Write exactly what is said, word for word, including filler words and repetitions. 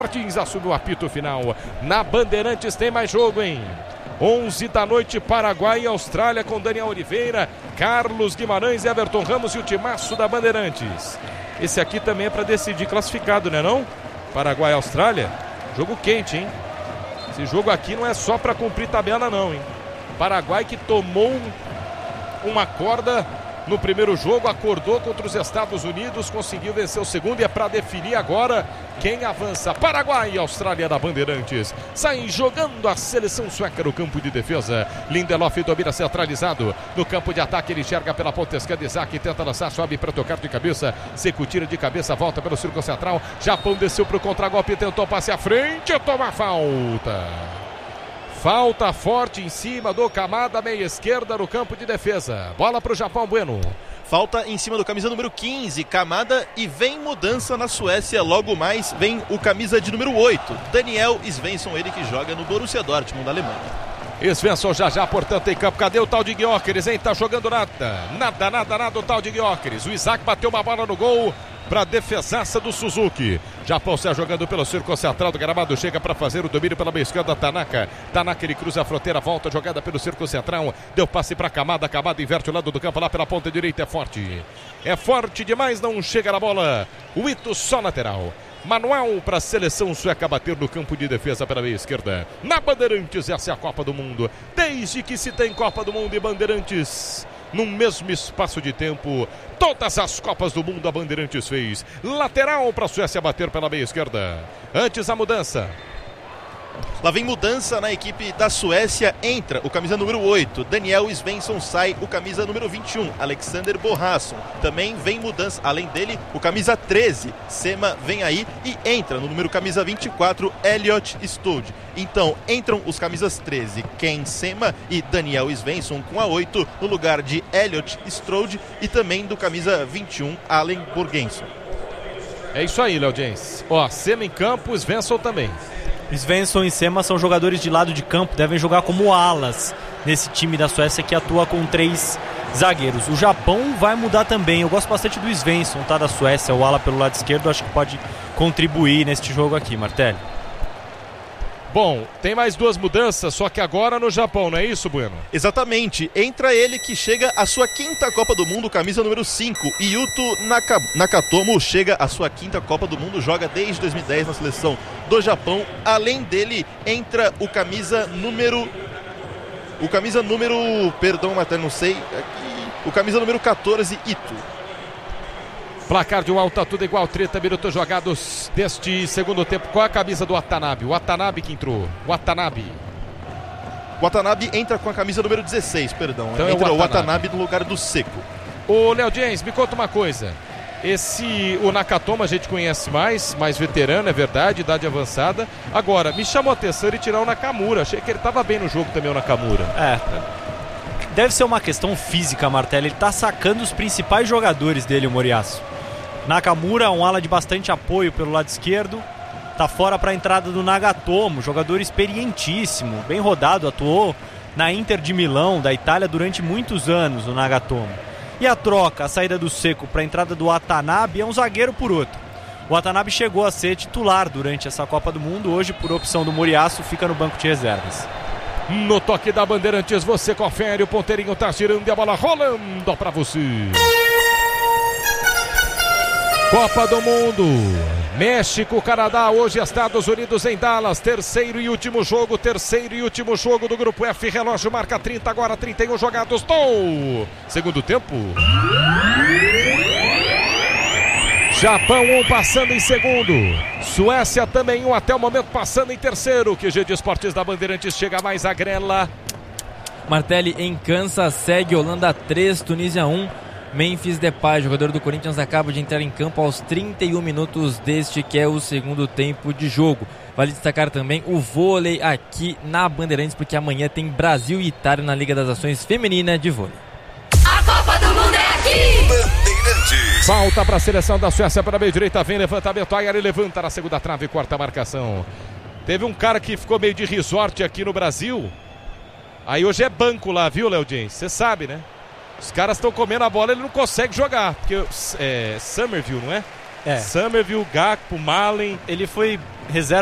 Martins assume o apito final. Na Bandeirantes tem mais jogo, hein? onze da noite, Paraguai e Austrália com Daniel Oliveira, Carlos Guimarães, Everton Ramos e o timaço da Bandeirantes. Esse aqui também é para decidir classificado, né não? Paraguai e Austrália, jogo quente, hein? Esse jogo aqui não é só para cumprir tabela não, hein? Paraguai que tomou uma corda no primeiro jogo, acordou contra os Estados Unidos, conseguiu vencer o segundo e é para definir agora quem avança. Paraguai e Austrália da Bandeirantes saem jogando a seleção sueca no campo de defesa. Lindelof domina centralizado no campo de ataque, ele enxerga pela ponta esquerda, Isaac tenta lançar, sobe para tocar de cabeça, Seco tira de cabeça, volta pelo círculo central, Japão desceu para o contragolpe, tentou passe à frente, toma falta. Falta forte em cima do Kamada, meia esquerda no campo de defesa. Bola para o Japão, Bueno. Falta em cima do camisa número quinze, Kamada, e vem mudança na Suécia. Logo mais vem o camisa de número oito, Daniel Svensson, ele que joga no Borussia Dortmund da Alemanha. Svensson já já, portanto, em campo. Cadê o tal de Gyökeres, hein? Tá jogando nada. Nada, nada, nada o tal de Gyökeres. O Isaac bateu uma bola no gol para a defesaça do Suzuki. Japão sai jogando pelo círculo central do gramado, chega para fazer o domínio pela meia esquerda, Tanaka. Tanaka, ele cruza a fronteira, volta jogada pelo círculo central, deu passe para Kamada, Kamada inverte o lado do campo lá pela ponta direita, é forte. É forte demais, não chega na bola. O Ito só lateral. Manual para a seleção sueca bater no campo de defesa pela meia esquerda. Na Bandeirantes, essa é a Copa do Mundo. Desde que se tem Copa do Mundo e Bandeirantes, no mesmo espaço de tempo, todas as Copas do Mundo a Bandeirantes fez. Lateral para a Suécia bater pela meia esquerda. Antes a mudança. Lá vem mudança na equipe da Suécia. Entra o camisa número oito, Daniel Svensson, sai o camisa número vinte e um, Alexander Borrasson. Também vem mudança, além dele, o camisa treze, Sema, vem aí e entra no número camisa vinte e quatro, Elliot Stode. Então entram os camisas treze, Ken Sema e Daniel Svensson com a oito, no lugar de Elliot Strode e também do camisa vinte e um, Allen Borgenson. É isso aí, Léo Jens. Ó, Sema em campo, Svensson também. Svensson e Sema são jogadores de lado de campo, devem jogar como alas nesse time da Suécia que atua com três zagueiros. O Japão vai mudar também. Eu gosto bastante do Svensson, tá, da Suécia, o ala pelo lado esquerdo, acho que pode contribuir neste jogo aqui, Martelli. Bom, tem mais duas mudanças, só que agora no Japão, não é isso, Bueno? Exatamente, entra ele que chega à sua quinta Copa do Mundo, camisa número cinco, Yuto Naka... Nakatomo chega à sua quinta Copa do Mundo, joga desde dois mil e dez na seleção do Japão. Além dele, entra o camisa número... O camisa número... Perdão, Matheus, não sei... Aqui... O camisa número quatorze, Ito. Placar de um alta, tudo igual, trinta minutos jogados deste segundo tempo. Qual é a camisa do Watanabe? O Watanabe que entrou. Watanabe. O Watanabe entra com a camisa número dezesseis, perdão. Então entra é o o Watanabe. Watanabe no lugar do Seco. Ô, Léo Jens, me conta uma coisa. Esse, o Nakatomo a gente conhece mais, mais veterano, é verdade, idade avançada. Agora, me chamou a atenção ele tirar o Nakamura. Achei que ele estava bem no jogo também, o Nakamura. É, deve ser uma questão física, Martelli. Ele tá sacando os principais jogadores dele, o Moriaço. Nakamura, um ala de bastante apoio pelo lado esquerdo, tá fora para a entrada do Nagatomo, jogador experientíssimo, bem rodado, atuou na Inter de Milão, da Itália, durante muitos anos, o Nagatomo. E a troca, a saída do Seco para a entrada do Watanabe, é um zagueiro por outro. O Watanabe chegou a ser titular durante essa Copa do Mundo, hoje, por opção do Moriaço, fica no banco de reservas. No toque da Bandeirantes, você confere, o ponteirinho tá girando e a bola rolando para você. Copa do Mundo, México, Canadá, hoje Estados Unidos em Dallas, terceiro e último jogo, terceiro e último jogo do grupo F, relógio marca trinta, agora trinta e um jogados, no segundo tempo. Japão um passando em segundo, Suécia também um até o momento passando em terceiro. Q G de Esportes da Bandeirantes chega mais a grela. Martelli em Kansas, segue Holanda três, Tunísia um. Memphis Depay, jogador do Corinthians, acaba de entrar em campo aos trinta e um minutos deste que é o segundo tempo de jogo. Vale destacar também o vôlei aqui na Bandeirantes, porque amanhã tem Brasil e Itália na Liga das Nações Feminina de Vôlei. A Copa do Mundo é aqui! Bandeirantes. Falta para a seleção da Suécia para a meia direita, vem levantamento, aí ele levanta na segunda trave, corta a marcação. Teve um cara que ficou meio de resort aqui no Brasil, aí hoje é banco lá, viu, Léo Jens? Você sabe, né? Os caras estão comendo a bola, ele não consegue jogar. Porque é Summerville, não é? É. Summerville, Gakpo, Malen. Ele foi reserva